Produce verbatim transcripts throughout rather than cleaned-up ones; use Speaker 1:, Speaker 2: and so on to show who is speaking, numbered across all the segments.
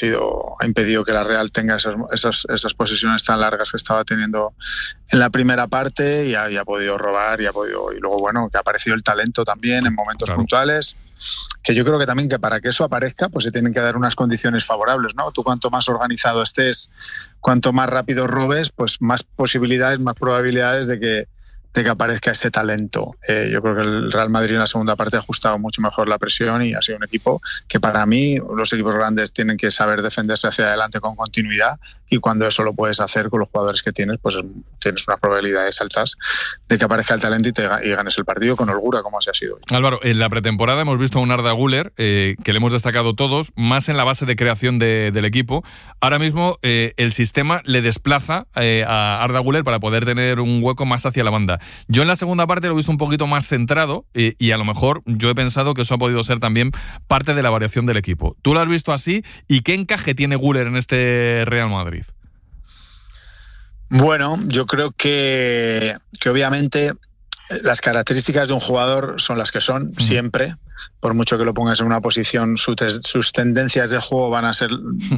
Speaker 1: sido ha impedido que la Real tenga esas, esas, esas posesiones tan largas que estaba teniendo en la primera parte y ha, y ha podido robar y ha podido y luego bueno que ha aparecido el talento también en momentos claro. puntuales, que yo creo que también que para que eso aparezca pues se tienen que dar unas condiciones favorables, ¿no? Tú cuanto más organizado estés, cuanto más rápido robes, pues más posibilidades, más probabilidades de que de que aparezca ese talento. Eh, yo creo que el Real Madrid en la segunda parte ha ajustado mucho mejor la presión y ha sido un equipo que para mí los equipos grandes tienen que saber defenderse hacia adelante con continuidad y cuando eso lo puedes hacer con los jugadores que tienes, pues tienes unas probabilidades altas de que aparezca el talento y, te, y ganes el partido con holgura como así ha sido hoy.
Speaker 2: Álvaro, en la pretemporada hemos visto a un Arda Güler eh, que le hemos destacado todos, más en la base de creación de, del equipo. Ahora mismo eh, el sistema le desplaza eh, a Arda Güler para poder tener un hueco más hacia la banda. Yo en la segunda parte lo he visto un poquito más centrado eh, y a lo mejor yo he pensado que eso ha podido ser también parte de la variación del equipo. ¿Tú lo has visto así? ¿Y qué encaje tiene Güler en este Real Madrid?
Speaker 1: Bueno, yo creo que, que obviamente las características de un jugador son las que son, uh-huh. siempre. Por mucho que lo pongas en una posición, su te- sus tendencias de juego van a ser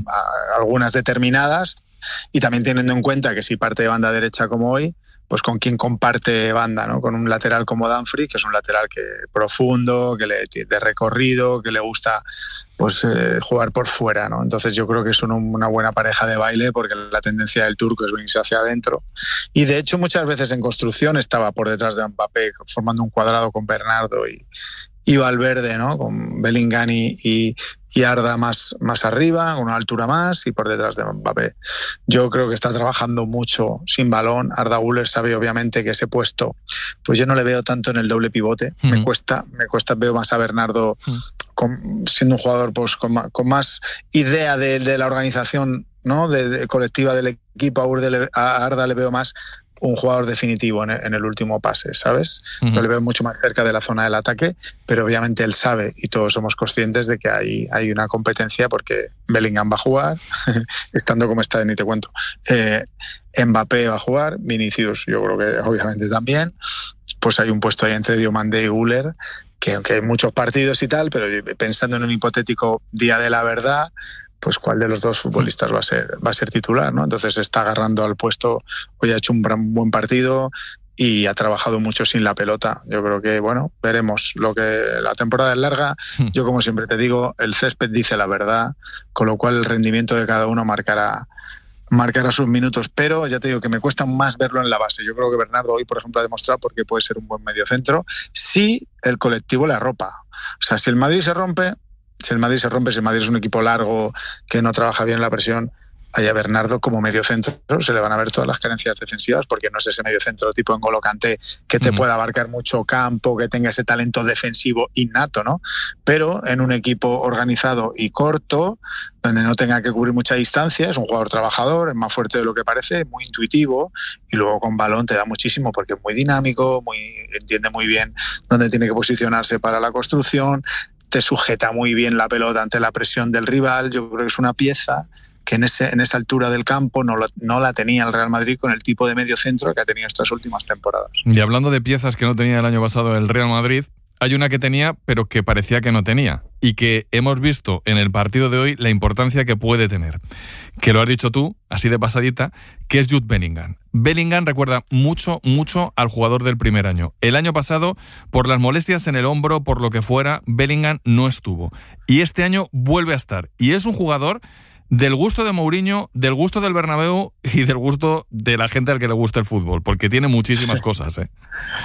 Speaker 1: a, algunas determinadas y también teniendo en cuenta que si parte de banda derecha como hoy, pues con quien comparte banda, ¿no? Con un lateral como Dumfries, que es un lateral que profundo, que le de recorrido, que le gusta pues eh, jugar por fuera, ¿no? Entonces yo creo que es un, una buena pareja de baile porque la tendencia del turco es venirse hacia adentro y de hecho muchas veces en construcción estaba por detrás de Mbappé formando un cuadrado con Bernardo y y Valverde, ¿no? Con Bellingham y, y, y Arda más, más arriba, con una altura más y por detrás de Mbappé. Yo creo que está trabajando mucho sin balón. Arda Güler sabe obviamente que ese puesto, pues yo no le veo tanto en el doble pivote. Uh-huh. Me cuesta, me cuesta, veo más a Bernardo uh-huh. con, siendo un jugador pues con más, con más idea de, de la organización, ¿no? De, de colectiva del equipo. A, Urde, a Arda le veo más un jugador definitivo en el, en el último pase, ¿sabes? Uh-huh. Yo le veo mucho más cerca de la zona del ataque, pero obviamente él sabe y todos somos conscientes de que hay, hay una competencia porque Bellingham va a jugar, estando como está, ni te cuento. Eh, Mbappé va a jugar, Vinicius yo creo que obviamente también. Pues hay un puesto ahí entre Diomandé y Güler, que aunque hay muchos partidos y tal, pero pensando en un hipotético día de la verdad, pues cuál de los dos futbolistas va a ser va a ser titular, ¿no? Entonces está agarrando al puesto, hoy ha hecho un gran, buen partido y ha trabajado mucho sin la pelota. Yo creo que, bueno, veremos lo que la temporada es larga. Yo, como siempre te digo, el césped dice la verdad, con lo cual el rendimiento de cada uno marcará marcará sus minutos, pero ya te digo que me cuesta más verlo en la base. Yo creo que Bernardo hoy, por ejemplo, ha demostrado porque puede ser un buen mediocentro si el colectivo le arropa. O sea, si el Madrid se rompe, Si el Madrid se rompe, si el Madrid es un equipo largo que no trabaja bien la presión, allá Bernardo como mediocentro se le van a ver todas las carencias defensivas porque no es ese mediocentro tipo N'Golo Kanté que te uh-huh. pueda abarcar mucho campo, que tenga ese talento defensivo innato, ¿no? Pero en un equipo organizado y corto, donde no tenga que cubrir mucha distancia, es un jugador trabajador, es más fuerte de lo que parece, muy intuitivo y luego con balón te da muchísimo porque es muy dinámico, muy entiende muy bien dónde tiene que posicionarse para la construcción, te sujeta muy bien la pelota ante la presión del rival. Yo creo que es una pieza que en, ese, en esa altura del campo no, lo, no la tenía el Real Madrid con el tipo de mediocentro que ha tenido estas últimas temporadas.
Speaker 2: Y hablando de piezas que no tenía el año pasado el Real Madrid, hay una que tenía pero que parecía que no tenía y que hemos visto en el partido de hoy la importancia que puede tener, que lo has dicho tú, así de pasadita, que es Jude Bellingham. Bellingham recuerda mucho, mucho al jugador del primer año. El año pasado, por las molestias en el hombro, por lo que fuera, Bellingham no estuvo. Y este año vuelve a estar. Y es un jugador del gusto de Mourinho, del gusto del Bernabéu y del gusto de la gente al que le gusta el fútbol, porque tiene muchísimas cosas, ¿eh?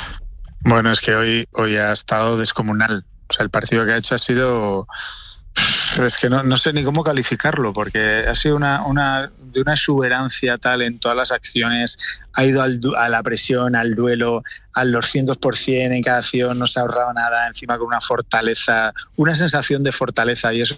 Speaker 1: Bueno, es que hoy, hoy ha estado descomunal. O sea, el partido que ha hecho ha sido... Es que no, no sé ni cómo calificarlo, porque ha sido una, una de una exuberancia tal en todas las acciones, ha ido al, a la presión, al duelo, al doscientos por ciento en cada acción, no se ha ahorrado nada, encima con una fortaleza, una sensación de fortaleza, y eso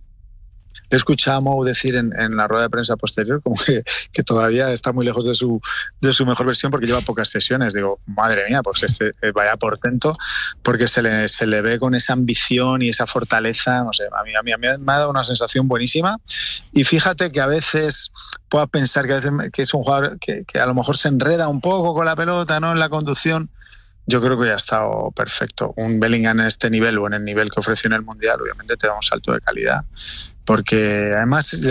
Speaker 1: he escuchado a Mou decir en, en la rueda de prensa posterior como que, que todavía está muy lejos de su de su mejor versión porque lleva pocas sesiones. Digo, madre mía, pues este eh, vaya portento, porque se le, se le ve con esa ambición y esa fortaleza. No sé, a mí, a mí, a mí me ha dado una sensación buenísima. Y fíjate que a veces puedas pensar que, a veces, que es un jugador que, que a lo mejor se enreda un poco con la pelota, ¿no? En la conducción. Yo creo que ya ha estado perfecto. Un Bellingham en este nivel o en el nivel que ofreció en el Mundial, obviamente te da un salto de calidad. Porque además